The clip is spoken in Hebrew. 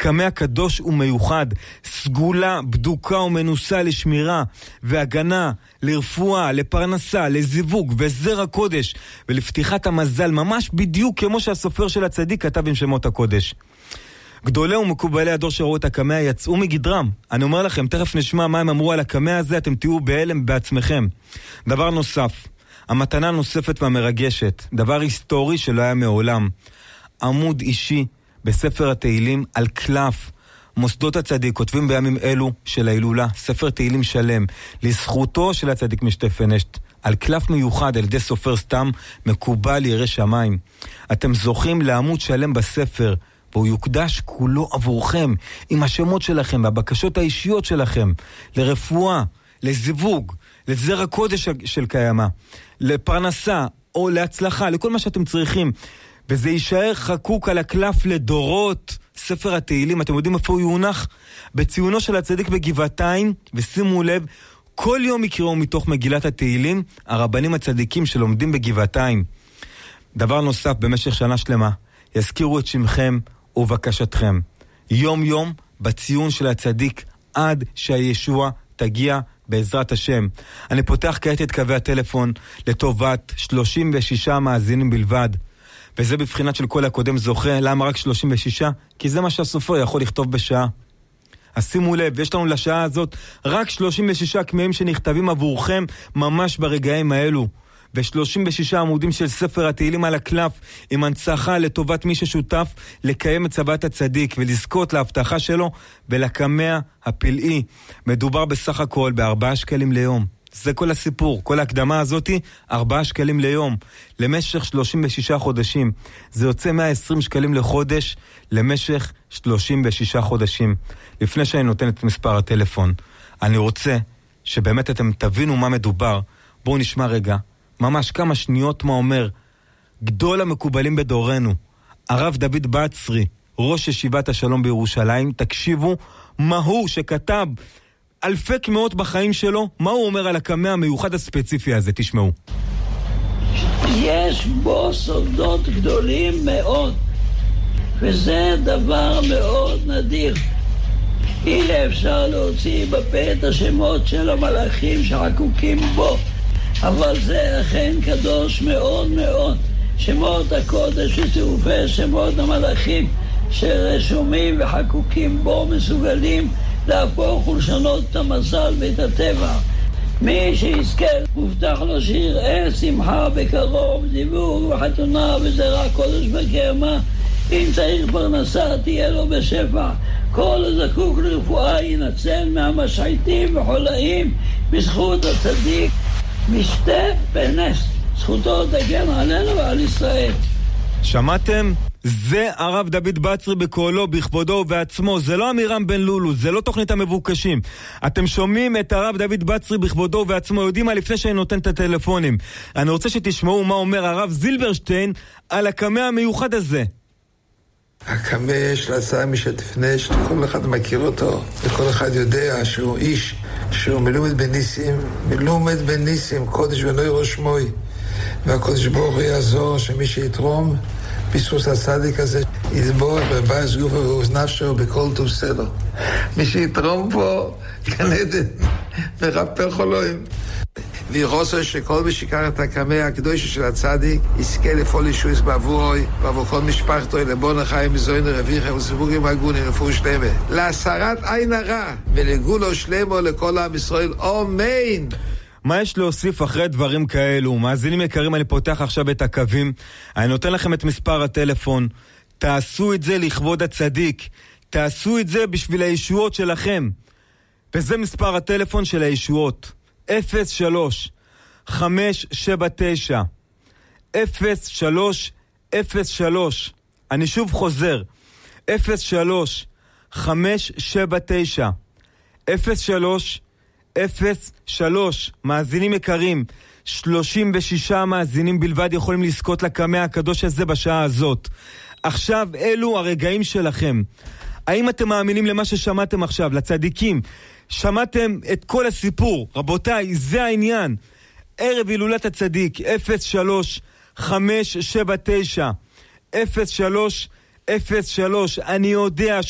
קמע קדוש ומיוחד, סגולה, בדוקה ומנוסה לשמירה והגנה, לרפואה, לפרנסה, לזיווג וזרע קודש ולפתיחת המזל, ממש בדיוק כמו שהסופר של הצדיק כתב עם שמות הקודש. גדולי ומקובלי הדור שראו את הקמע יצאו מגדרם. אני אומר לכם, תכף נשמע מה הם אמרו על הקמע הזה, אתם תהיו בהלם בעצמכם. דבר נוסף, המתנה נוספת והמרגשת, דבר היסטורי שלא היה מעולם. עמוד אישי בספר התהילים על קלף. מוסדות הצדיק כותבים בימים אלו של ההילולה, ספר תהילים שלם, לזכותו של הצדיק משתה נשת, על קלף מיוחד על ידי סופר סתם, מקובל ירא שמיים. אתם זוכים לעמוד שלם בספר, והוא יוקדש כולו עבורכם, עם השמות שלכם והבקשות האישיות שלכם, לרפואה, לזיווג, לזרע קודש של קיימה, לפרנסה או להצלחה, לכל מה שאתם צריכים. וזה יישאר חקוק על הקלף לדורות. ספר התהילים, אתם יודעים איפה הוא יונח? בציונו של הצדיק בגבעתיים, ושימו לב, כל יום יקראו מתוך מגילת התהילים הרבנים הצדיקים שלומדים בגבעתיים. דבר נוסף, במשך שנה שלמה יזכירו את שמכם ובקשתכם יום יום בציון של הצדיק עד שהישוע תגיע בעזרת השם. אני פותח כעת את קווי הטלפון לטובת 36 מאזינים בלבד, וזה בבחינת של כל הקודם זוכה. למה רק 36? כי זה מה שהסופר יכול לכתוב בשעה. אז שימו לב, יש לנו לשעה הזאת רק 36 קמעים שנכתבים עבורכם ממש ברגעים האלו, ו36 עמודים של ספר התהילים על הקלף, עם הנצחה לטובת מי ששותף לקיים את צוות הצדיק ולזכות להבטחה שלו ולקמע הפלאי. מדובר בסך הכל ב4 שקלים ליום. זה כל הסיפור, כל ההקדמה הזאת, 4 שקלים ליום, למשך 36 חודשים. זה יוצא 120 שקלים לחודש, למשך 36 חודשים. לפני שאני נותן את מספר הטלפון, אני רוצה שבאמת אתם תבינו מה מדובר. בואו נשמע רגע, ממש כמה שניות מה אומר גדול המקובלים בדורנו, הרב דוד בצרי, ראש ישיבת השלום בירושלים. תקשיבו מה הוא שכתב אלפי קמעות בחיים שלו, מה הוא אומר על הקמע המיוחד הספציפי הזה. תשמעו. יש בו סודות גדולים מאוד, וזה דבר מאוד נדיר. הנה אפשר להוציא בפה את השמות של המלאכים שחקוקים בו, אבל זה אכן קדוש מאוד מאוד. שמות הקודש וצירופי שמות המלאכים שרשומים וחקוקים בו מסוגלים להפוך ולשנות את המזל ואת הטבע. מי שיזכה מובטח לו שיראה שמחה בקרוב, זיווג וחתונה וזרע קודש בקיימה. אם צריך פרנסה תהיה לו בשפע. כל הזקוק לרפואה ינצל מהמשחיתים וחולאים בזכות הצדיק משתה ונשת. זכותו תגן עלינו ועל ישראל. שמעתם? זה הרב דוד בצרי בקולו, בכבודו ובעצמו. זה לא אמירם בן לולו, זה לא תוכנית המבוקשים. אתם שומעים את הרב דוד בצרי בכבודו ובעצמו. יודעים מה? לפני שאני נותן את הטלפונים, אני רוצה שתשמעו מה אומר הרב זילברשטיין על הקמע המיוחד הזה. הקמע של הצעה משתף נשת, כל אחד מכיר אותו, וכל אחד יודע שהוא איש שהוא מלומד בניסים, קודש ונוי ראש מוי, והקודש ברוך הוא יעזור שמי שיתרום ביסוס הצדיק הזה יתבורך בבייס גופו ואוזנפשו בכל טוב סדר. מי שיתרום פה כנדן ורפא חולוים, וירוסו שכל מי שיקר את הקמע הקדוש של הצדיק יזכה לפעול ישויס בעבורוי ועבור כל משפחתו לבון החיים מזוין רביכם וסיבורים הגונים רפואי שלמה להסרת עין הרע ולגולו שלמו לכל עם ישראל. אמן. מה יש להוסיף אחרי דברים כאלו? מאזינים יקרים, אני פותח עכשיו את הקווים, אני נותן לכם את מספר הטלפון. תעשו את זה לכבוד הצדיק, תעשו את זה בשביל הישועות שלכם, וזה מספר הטלפון של הישועות 03-579-03-03. אני שוב חוזר, 03-579-03-03. מאזינים יקרים, 36 מאזינים בלבד יכולים לזכות לקמע הקדוש הזה בשעה הזאת. עכשיו אלו הרגעים שלכם. האם אתם מאמינים למה ששמעתם עכשיו, לצדיקים? שמעתם את כל הסיפור? רבותיי, זה העניין. ערב הילולת הצדיק, 03-579-03-03. אני יודע